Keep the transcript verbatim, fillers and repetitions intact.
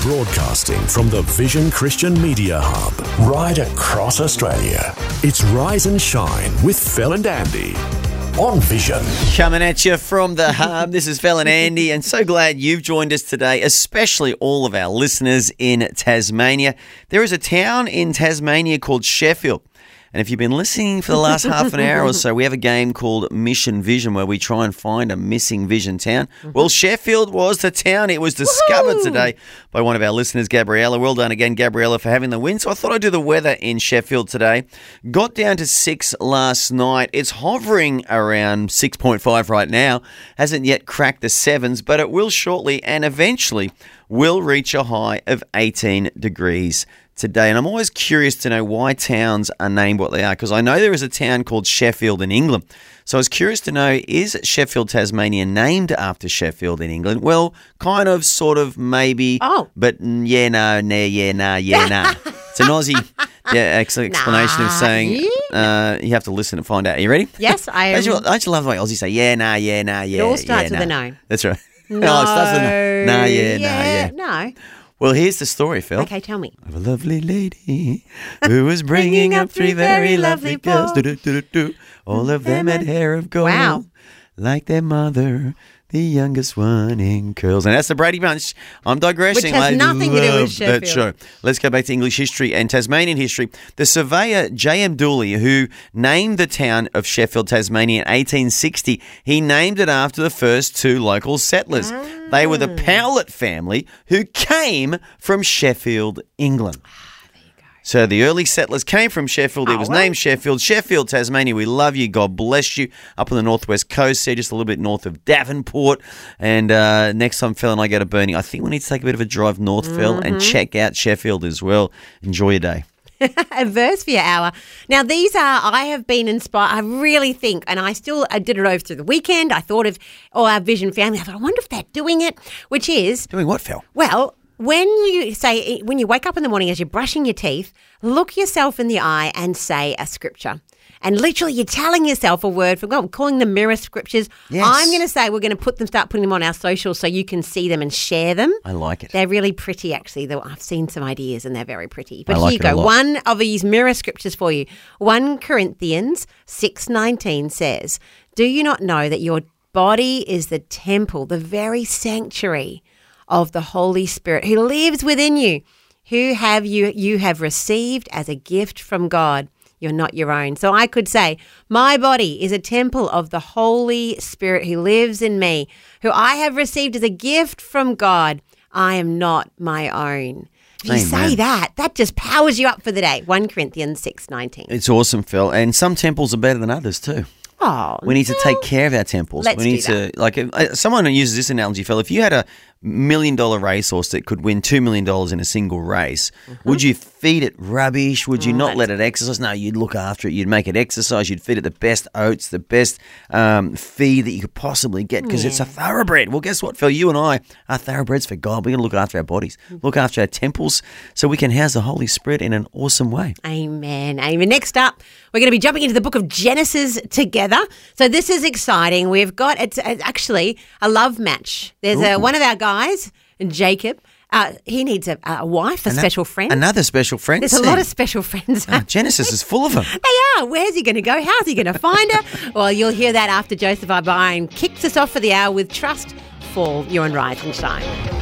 Broadcasting from the Vision Christian Media Hub, right across Australia. It's Rise and Shine with Phil and Andy on Vision. Coming at you from the hub, this is Phil and Andy, and so glad you've joined us today, especially all of our listeners in Tasmania. There is a town in Tasmania called Sheffield. And if you've been listening for the last half an hour or so, we have a game called Mission Vision where we try and find a missing Vision town. Mm-hmm. Well, Sheffield was the town. It was discovered Woo-hoo! today by one of our listeners, Gabriella. Well done again, Gabriella, for having the win. So I thought I'd do the weather in Sheffield today. Got down to six last night. It's hovering around six point five right now. Hasn't yet cracked the sevens, but it will shortly and eventually will reach a high of eighteen degrees today. And I'm always curious to know why towns are named what they are, because I know there is a town called Sheffield in England. So I was curious to know, is Sheffield, Tasmania named after Sheffield in England? Well, kind of, sort of, maybe. Oh. But mm, yeah, no, nah, yeah, nah, yeah, nah. It's an Aussie yeah, excellent explanation nah, of saying uh, you have to listen and find out. Are you ready? Yes, I am. Don't you, don't you love the way Aussies say, yeah, nah, yeah, nah, yeah, It all starts yeah, with nah. a no. That's right. No. Oh, it starts with a no. Nah, yeah, yeah, nah, yeah. No. Well, here's the story, Phil. Okay, tell me. Of a lovely lady who was bringing up three very lovely girls. Do-do-do-do-do. All of them had hair of gold. Wow. Like their mother, the youngest one in curls. And that's the Brady Bunch. I'm digressing. Which has I nothing to do with love Sheffield. that show. Let's go back to English history and Tasmanian history. The surveyor J M Dooley, who named the town of Sheffield, Tasmania in eighteen sixty, he named it after the first two local settlers. Ah. They were the Powlett family who came from Sheffield, England. So the early settlers came from Sheffield. It Oh, was well. named Sheffield. Sheffield, Tasmania, we love you. God bless you. Up on the northwest coast there, just a little bit north of Davenport. And uh, next time Phil and I go to Burnie, I think we need to take a bit of a drive north, mm-hmm. Phil, and check out Sheffield as well. Enjoy your day. A verse for your hour. Now, these are, I have been inspired, I really think, and I still I did it over through the weekend. I thought of all our Vision family. I thought, I wonder if they're doing it, which is... Doing what, Phil? Well... When you say, when you wake up in the morning as you're brushing your teeth, look yourself in the eye and say a scripture. And literally you're telling yourself a word from God. We're calling them mirror scriptures. Yes. I'm going to say we're going to put them, start putting them on our socials so you can see them and share them. I like it. They're really pretty, actually. Though I've seen some ideas and they're very pretty. But I like here it a you go. lot. One of these mirror scriptures for you. First Corinthians six nineteen says, "Do you not know that your body is the temple, the very sanctuary of the Holy Spirit who lives within you, who have you you have received as a gift from God. You're not your own." So I could say, my body is a temple of the Holy Spirit who lives in me, who I have received as a gift from God. I am not my own. If you Amen. say that, that just powers you up for the day. First Corinthians six nineteen. It's awesome, Phil. And some temples are better than others too. Oh, We need to take care of our temples. Let's we need do to, like, uh, someone who uses this analogy, Phil. If you had a million dollar racehorse that could win two million dollars in a single race, mm-hmm. would you feed it rubbish? Would you Mm, not let it exercise? No, you'd look after it. You'd make it exercise. You'd feed it the best oats, the best um, feed that you could possibly get because Yeah. it's a thoroughbred. Well, guess what, Phil? You and I are thoroughbreds for God. We're going to look after our bodies, look after our temples, so we can house the Holy Spirit in an awesome way. Amen. Amen. Next up, we're going to be jumping into the book of Genesis together. So this is exciting. We've got, it's, it's actually a love match. There's a, one of our guys, Jacob, uh, he needs a, a wife, a Ano- special friend. Another special friend. There's a See? lot of special friends. Oh, Genesis is full of them. They are. Where's he going to go? How's he going to find her? Well, you'll hear that after Joseph O'Brien kicks us off for the hour with Trust. Fall. You're on Rise and Shine.